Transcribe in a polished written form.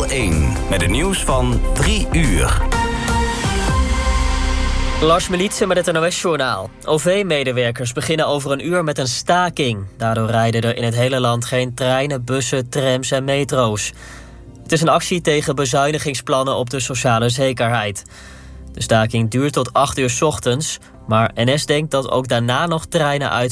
1 met het nieuws van 3 uur. Lars Militse met het NOS-journaal. OV-medewerkers beginnen over een uur met een staking. Daardoor rijden er in het hele land geen treinen, bussen, trams en metro's. Het is een actie tegen bezuinigingsplannen op de sociale zekerheid. De staking duurt tot 8 uur 's ochtends, maar NS denkt dat ook daarna nog treinen uit